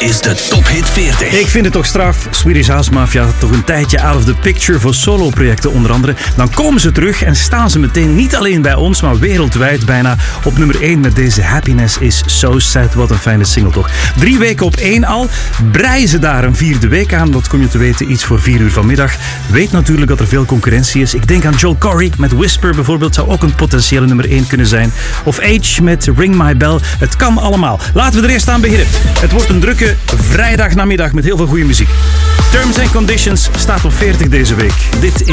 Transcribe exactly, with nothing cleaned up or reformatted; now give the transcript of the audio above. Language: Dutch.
is de Top Hit veertig. Ik vind het toch straf. Swedish House Mafia toch een tijdje out of the picture voor solo-projecten onder andere. Dan komen ze terug en staan ze meteen niet alleen bij ons, maar wereldwijd bijna op nummer één met deze Happiness is So Sad. Wat een fijne single toch. Drie weken op één al. Breien ze daar een vierde week aan. Dat kom je te weten iets voor vier uur vanmiddag. Weet natuurlijk dat er veel concurrentie is. Ik denk aan Joel Corry met Whisper bijvoorbeeld. Zou ook een potentiële nummer één kunnen zijn. Of Age met Ring My Bell. Het kan allemaal. Laten we er eerst aan beginnen. Het wordt een drukke vrijdagnamiddag met heel veel goede muziek. Terms and Conditions staat op veertig deze week. Dit is